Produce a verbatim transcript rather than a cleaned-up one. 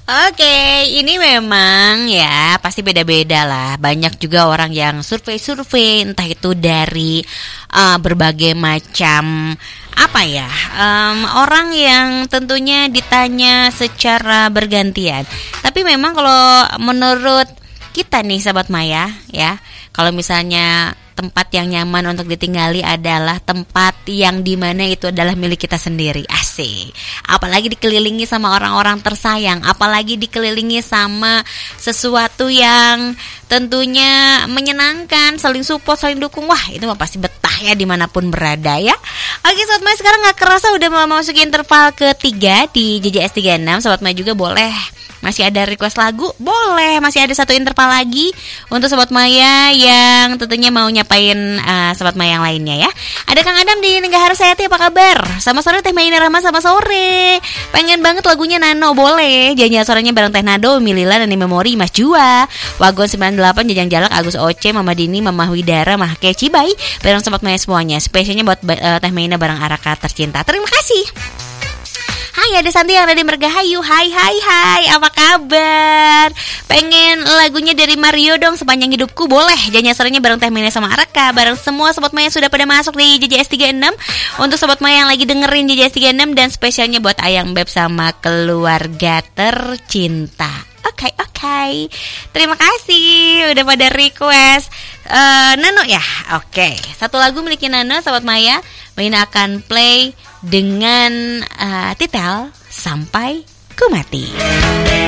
Oke, ini memang ya pasti beda-beda lah. Banyak juga orang yang survei-survei, entah itu dari uh, berbagai macam apa ya, um, orang yang tentunya ditanya secara bergantian. Tapi memang kalau menurut kita nih Sahabat Maya ya, kalau misalnya tempat yang nyaman untuk ditinggali adalah tempat yang dimana itu adalah milik kita sendiri. Asik. Apalagi dikelilingi sama orang-orang tersayang, apalagi dikelilingi sama sesuatu yang tentunya menyenangkan, saling support, saling dukung. Wah, itu mah pasti betah ya dimanapun berada ya. Oke Sobat Maya, sekarang gak kerasa udah mau masuk interval ketiga di J J S tiga enam. Sobat Maya juga boleh, masih ada request lagu, boleh. Masih ada satu interval lagi untuk Sobat Maya yang tentunya mau nyapain uh, Sobat Maya yang lainnya ya. Ada Kang Adam di Nenggahar Sayati, apa kabar? Sama sore Teh Maina Rahma, sama sore. Pengen banget lagunya Nano, boleh. Janjian sorenya bareng Teh Nado, Milila dan Memori, Mas Jua, Wagon sembilan delapan, Jajang Jalak, Agus Oce, Mama Dini, Mama Widara, Mah Keci Bai, bareng Sobat Maya semuanya. Spesialnya buat uh, Teh Maina bareng Araka tercinta. Terima kasih. Hai, ada Santi yang ada di Mergahayu. Hai, hai, hai, apa kabar? Pengen lagunya dari Mario dong, Sepanjang Hidupku, boleh. Janjian sorenya bareng Teh Maina sama Araka, bareng semua Sobat Maya sudah pada masuk di J J S tiga enam. Untuk Sobat Maya yang lagi dengerin J J S tiga enam, dan spesialnya buat Ayang Beb sama keluarga tercinta. Oke, okay, oke. Okay. Terima kasih udah pada request uh, Nano ya. Oke, okay. Satu lagu miliknya Nano, Sobat Maya. Maina akan play dengan uh, titel Sampai Ku Mati.